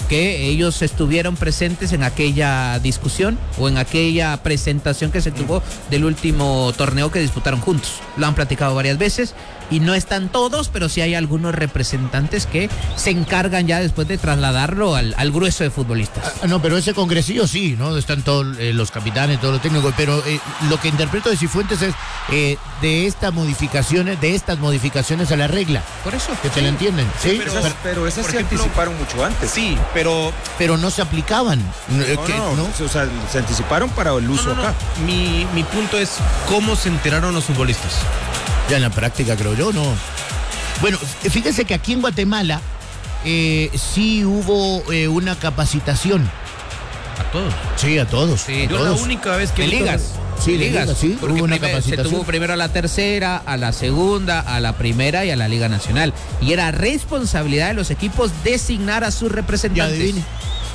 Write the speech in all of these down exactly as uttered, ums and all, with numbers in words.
que ellos estuvieron presentes en aquella discusión o en aquella presentación que se tuvo del último torneo que disputaron juntos. Lo han platicado varias veces y no están todos, pero sí hay algunos representantes que se encargan ya después de trasladarlo al, al grueso de futbolistas. Ah, no, pero ese congresillo sí, ¿no? Están todos eh, los capitanes, todos los técnicos, pero eh, lo que interpreto de Cifuentes es eh, de estas modificaciones, de estas modificaciones a la regla. Por eso. Que te la entienden. Sí, sí, pero, pero, esas, pero esas se ejemplo, anticiparon mucho antes. Sí, pero... Pero no se aplicaban. No, que, no, no, o sea, se anticiparon para el uso no, no, no. acá. Mi, mi punto es, ¿cómo se enteraron los futbolistas? Ya en la práctica, creo yo, no. Bueno, fíjense que aquí en Guatemala eh, sí hubo eh, una capacitación. ¿A todos? Sí, a todos. Sí, a yo todos. la única vez que... ¿De ligas? Sí, de ligas, sí. Porque hubo una primer, capacitación. se tuvo primero a la tercera, a la segunda, a la primera y a la Liga Nacional. Y era responsabilidad de los equipos designar a sus representantes. Ya adivine.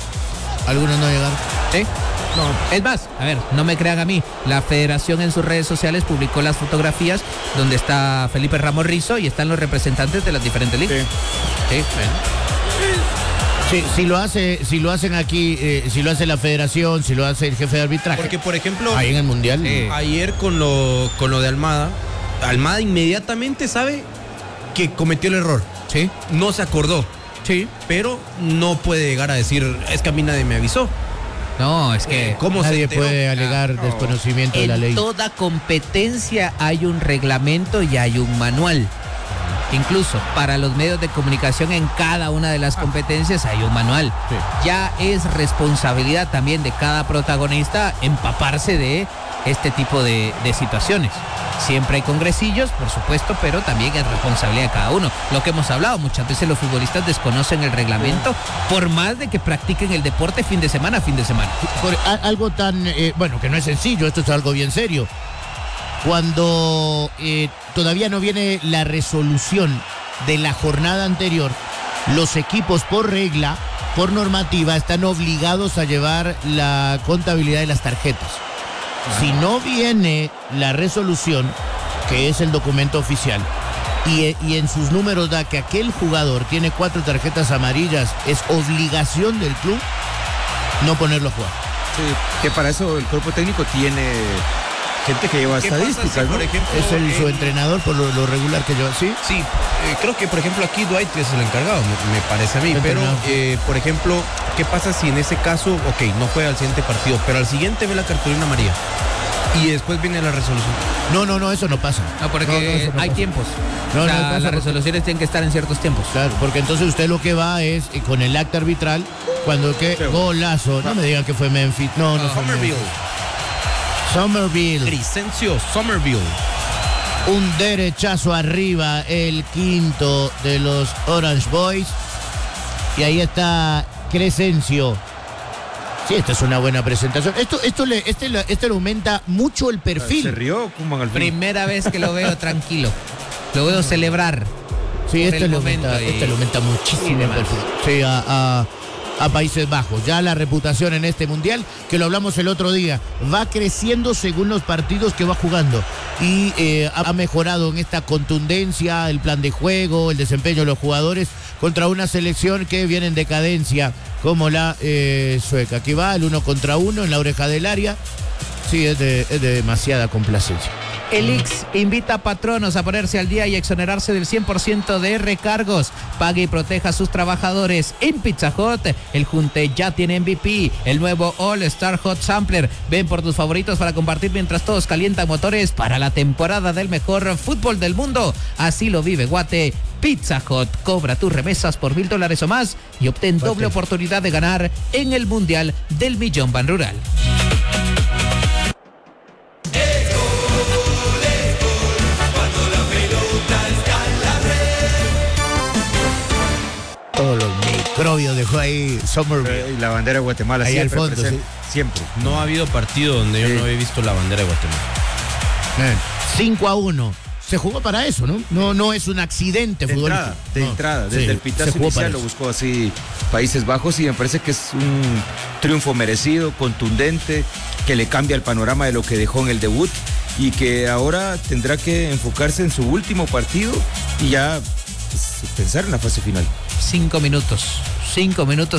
Algunos no llegaron. ¿Sí? No. Es más, a ver, no me crean a mí. La federación en sus redes sociales publicó las fotografías donde está Felipe Ramos Rizo y están los representantes de las diferentes ligas. Sí. Sí, bueno. Sí, si lo hace, si lo hacen aquí, eh, si lo hace la federación, si lo hace el jefe de arbitraje. Porque, por ejemplo, ahí en el Mundial. Eh, ayer con lo, con lo de Almada, Almada inmediatamente sabe que cometió el error. Sí. No se acordó. Sí. Pero no puede llegar a decir, es que a mí nadie me avisó. No, es que... ¿Cómo nadie se puede alegar no. desconocimiento de la ley. En toda competencia hay un reglamento y hay un manual. Incluso para los medios de comunicación en cada una de las competencias hay un manual. Sí. Ya es responsabilidad también de cada protagonista empaparse de este tipo de, de situaciones. Siempre hay congresillos, por supuesto, pero también es responsabilidad de cada uno. Lo que hemos hablado, muchas veces los futbolistas desconocen el reglamento por más de que practiquen el deporte fin de semana a fin de semana. Por a, algo tan, eh, bueno, que no es sencillo, esto es algo bien serio. Cuando eh, todavía no viene la resolución de la jornada anterior, los equipos por regla, por normativa, están obligados a llevar la contabilidad de las tarjetas. Si no viene la resolución, que es el documento oficial, y, y en sus números da que aquel jugador tiene cuatro tarjetas amarillas, es obligación del club no ponerlo a jugar. Sí, que para eso el cuerpo técnico tiene gente que lleva estadísticas, si, ¿no? Por ejemplo, Es el, eh, su entrenador por lo, lo regular que lleva, ¿sí? Sí, eh, creo que por ejemplo aquí Dwight es el encargado, me, me parece a mí. El pero, entrenador. eh, por ejemplo, ¿qué pasa si en ese caso, ok, no juega al siguiente partido, pero al siguiente ve la cartulina amarilla y después viene la resolución? No, no, no, eso no pasa. No, porque No, no, eso no hay pasa. tiempos. No, o sea, no pasa las porque- resoluciones tienen que estar en ciertos tiempos. Claro, porque entonces usted lo que va es eh, con el acta arbitral, cuando que Sí. golazo, no me digan que fue Memphis, no, no fue Somerville, Memphis. Somerville, Crescencio Somerville. un derechazo arriba, el quinto de los Orange Boys, y ahí está Crescencio. Sí, esta es una buena presentación. Esto, esto le, este, le- este le aumenta mucho el perfil. Se rió Koeman al fin. Primera vez que lo veo tranquilo. Lo veo celebrar. Sí, por este el le momento aumenta, y- este le aumenta y muchísimo el demás. perfil. Sí, a, a- a Países Bajos. Ya la reputación en este mundial, que lo hablamos el otro día, va creciendo según los partidos que va jugando. Y eh, ha mejorado en esta contundencia, el plan de juego, el desempeño de los jugadores contra una selección que viene en decadencia, como la eh, sueca. Aquí va el uno contra uno en la oreja del área. Sí, es de, es de demasiada complacencia. El I X invita a patronos a ponerse al día y exonerarse del cien por ciento de recargos. Pague y proteja a sus trabajadores. En Pizza Hut, el Junte ya tiene M V P, el nuevo All Star Hot Sampler. Ven por tus favoritos para compartir mientras todos calientan motores para la temporada del mejor fútbol del mundo. Así lo vive Guate. Pizza Hut, cobra tus remesas por mil dólares o más y obtén doble oportunidad de ganar en el Mundial del Millón Ban Rural. Todos los microbios dejó ahí Somerville. Eh, y la bandera de Guatemala Ahí al siempre fondo, presente, siempre. No ha habido partido donde yo Sí. no he visto la bandera de Guatemala. cinco a uno. Se jugó para eso, ¿no? No, no es un accidente De futbolístico. entrada, de No. entrada, desde Sí, el se pitazo jugó para inicial lo eso. buscó así Países Bajos y me parece que es un triunfo merecido, contundente, que le cambia el panorama de lo que dejó en el debut y que ahora tendrá que enfocarse en su último partido y ya pues, pensar en la fase final. Cinco minutos. Cinco minutos.